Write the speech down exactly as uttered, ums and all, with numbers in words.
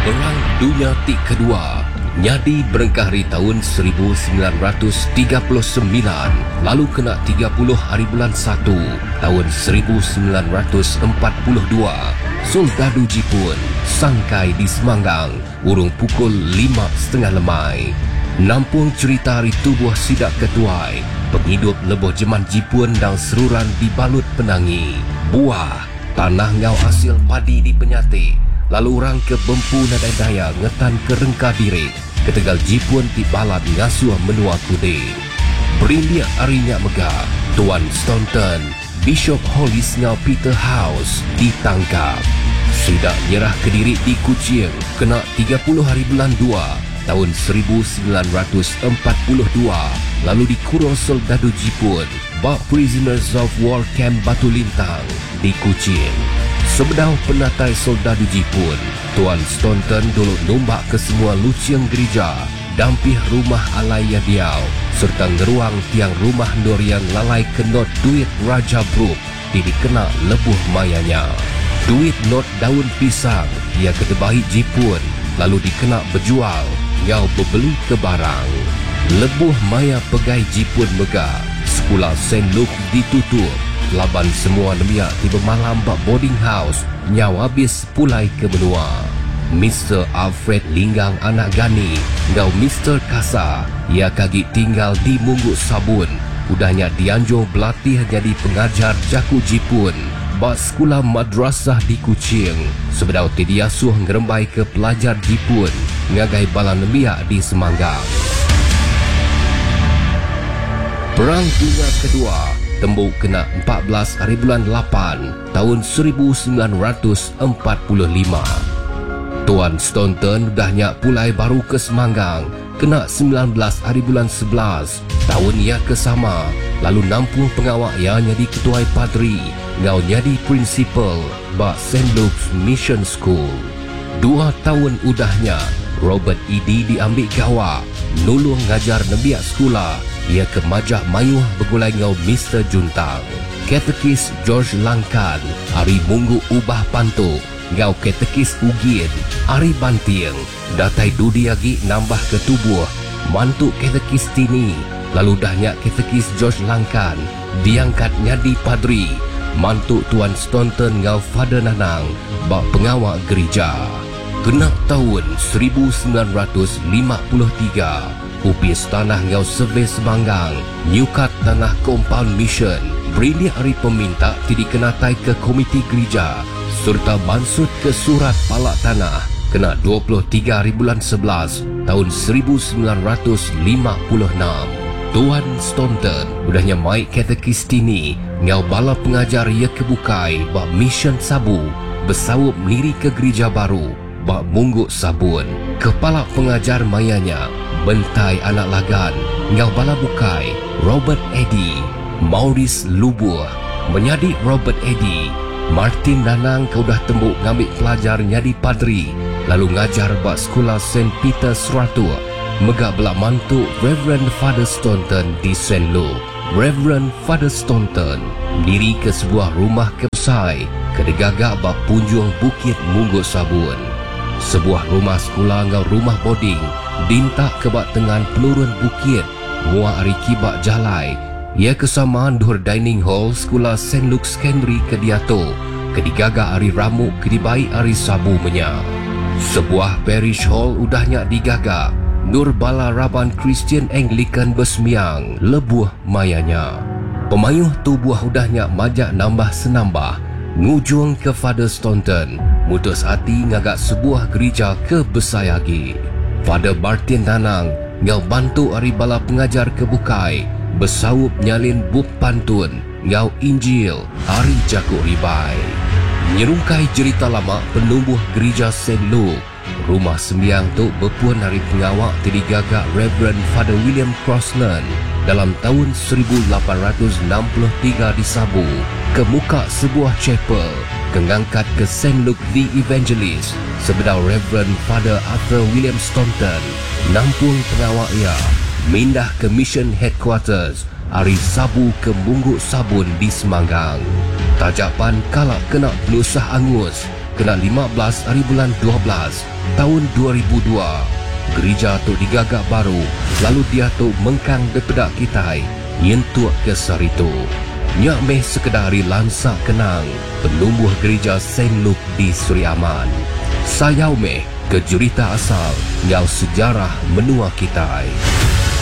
Perang Dunia Ti Kedua nyadi berengkahari tahun seribu sembilan ratus tiga puluh sembilan, lalu kena tiga puluh hari bulan satu tahun seribu sembilan ratus empat puluh dua. Soldadu Jepun sangkai di Semanggang urung pukul lima setengah lemai. Nampung cerita hari tubuh sidak ketuai, penghidup leboh jeman Jepun dan seruran dibalut penangi. Buah, tanah ngau hasil padi di Penyati, lalu orang ke Bempu Nadai Daya ngetan ke Rengka Birik, ketegal Jepun ti balad ngasuh menua kude. Berindia arinya megah, Tuan Staunton, Bishop Hollis ngau Peter House ditangkap. Sidak nyerah ke diri di Kuching, kena tiga puluh hari bulan dua tahun seribu sembilan ratus empat puluh dua, lalu dikurung soldadu Jepun bak Prisoners of War Camp Batu Lintang di Kuching. Sebedau penatai soldadu Jepun, Tuan Staunton dulu nombak ke semua luciang gereja, dampih rumah alai Yadiau, serta ngeruang tiang rumah Dorian lalai kenot duit Raja Brooke di dikena lebuh mayanya. Duit not daun pisang ia ketebahi Jepun, lalu dikena berjual, ngau berbeli ke barang. Lebuh maya pegai Jepun megah, sekolah Saint Luke ditutup, laban semua nemiak tiba malam bak boarding house, nyau habis pulai ke benua. Mister Alfred Linggang anak Gani, ngau Mister Kasa, ia kaki tinggal di Mungguk Sabun, udahnya dianjur berlatih jadi pengajar jaku Jepun bak sekolah madrasah di Kuching. Sebedau ti diasuh ngerembai ke pelajar Jepun ngagai bala nemiak di Semanggang. Perang Dunia Kedua tembuk kena empat belas hari bulan lapan tahun seribu sembilan ratus empat puluh lima. Tuan Staunton udahnya pulai baru ke Semanggang, kena sembilan belas hari bulan sebelas tahun ia kesama, lalu nampung pengawak ia jadi ketuai padri, ngau jadi prinsipal bak Saint Luke's Mission School. Dua tahun udahnya Robert Eddy diambil gawa, nulung ngajar nebiak sekolah, ia ke Majak Mayuh bergulai ngau Mister Juntang. Katekis George Langkan, hari Munggu ubah pantuk, ngau katekis Ugin, hari Banting, datai dudi lagi nambah ke tubuh, mantuk katekis Tini, lalu dahnya katekis George Langkan, diangkat nyadi padri, mantuk Tuan Staunton ngau Father Nanang, bak pengawal gereja. Genap tahun seribu sembilan ratus lima puluh tiga, upis tanah ngau Survey Semanggang, nyukat tanah Compound Mission, berindia hari peminta tidak kenatai ke komiti gereja, serta bansut ke surat palak tanah, kena dua puluh tiga hari bulan sebelas tahun seribu sembilan ratus lima puluh enam. Tuan Staunton udahnya mai katekis Tini, ngau bala pengajar ia kebukai bak Mission Sabu, bersawup mendiri ke gereja baru bak Mungguk Sabun. Kepala pengajar mayanya bentai anak lagan, ngau bala bukai Robert Eddy, Maurice Lubuh menjadi Robert Eddy. Martin Nanang kau dah tembuk ngambil pelajar nyadi padri, lalu ngajar bak sekolah Saint Peter Seratu, megak belak mantuk Reverend Father Staunton di Saint Luke. Reverend Father Staunton diri ke sebuah rumah kebesai kedegagak bak punjung Bukit Mungguk Sabun. Sebuah rumah sekolah ngau rumah boarding dintak ke bak tengan pelurun bukit, mua ari kibak jalai. Ia kesamaan dur dining hall sekolah Saint Luke Secondary ke Diato, kedigagak ari ramuk kedibai ari Sabu menya. Sebuah parish hall udahnya digagak, Nur Bala Raban Christian Anglican Besmiang lebuh mayanya. Pemayuh tubuh udahnya majak nambah senambah, ngujung ke Father Staunton, mutus hati ngagak sebuah gereja ke Besayagi. Father Martin Nanang ngau bantu ari bala pengajar kebukai, bersawup nyalin buk pantun, ngau Injil hari Jakuk Ribai. Nyerungkai cerita lama penumbuh gereja Saint Luke, rumah sembiang tu berpuan dari pengawak terdigagak Reverend Father William Crossland dalam tahun seribu lapan ratus enam puluh tiga di Sabu, ke muka sebuah chapel, kengangkat ke Saint Luke the Evangelist, sebedau Reverend Father Arthur William Staunton, nampung pengawak ia, mindah ke Mission Headquarters, hari Sabu ke Mungguk Sabun di Semanggang. Tajapan kalak kena pelusah angus, kena lima belas hari bulan dua belas tahun dua ribu dua. Gereja tu digagak baru, lalu dia tu mengkang daripada kitai, nyentuak ke saritu. Nyak meh sekedar hari lansak kenang, penumbuh gereja Saint Luke di Suri Aman. Sayau meh ke jurita asal, nyau sejarah menua kitai.